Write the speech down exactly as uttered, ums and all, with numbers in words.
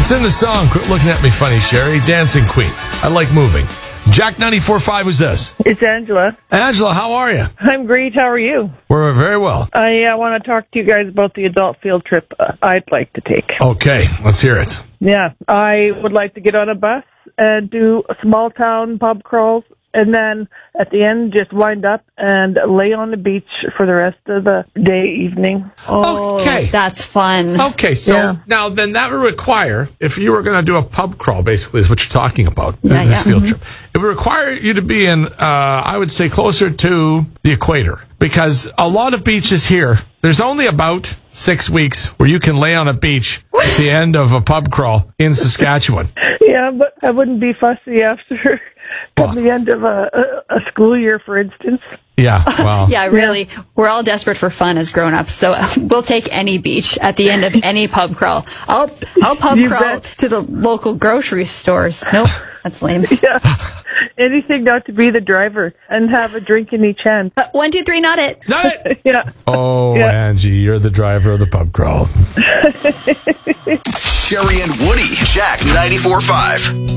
Sing the song. Quit looking at me funny, Sherry. Dancing Queen. I like moving. Jack ninety-four point five, who's this? It's Angela. Angela, how are you? I'm great. How are you? We're very well. I uh, want to talk to you guys about the adult field trip uh, I'd like to take. Okay, let's hear it. Yeah, I would like to get on a bus and do small town pub crawls, and then at the end just wind up and lay on the beach for the rest of the day, evening. Oh, Okay. that's fun. Okay, so Yeah. now then that would require, if you were going to do a pub crawl, basically, is what you're talking about, Yeah, this yeah. field trip. It would require you to be in, uh, I would say, closer to the equator. Because a lot of beaches here, there's only about six weeks where you can lay on a beach at the end of a pub crawl in Saskatchewan. Yeah, but I wouldn't be fussy after Well. the end of a, a, a school year, for instance. Yeah, well. Yeah, really. We're all desperate for fun as grown-ups, so we'll take any beach at the end of any pub crawl. I'll I'll pub You crawl bet. to the local grocery stores. Nope, that's lame. Yeah, anything not to be the driver and have a drink in each hand. Uh, one, two, three, not it. Not it. Yeah. Oh, Yeah. Angie, you're the driver of the pub crawl. Sherry and Woody, Jack ninety-four point five.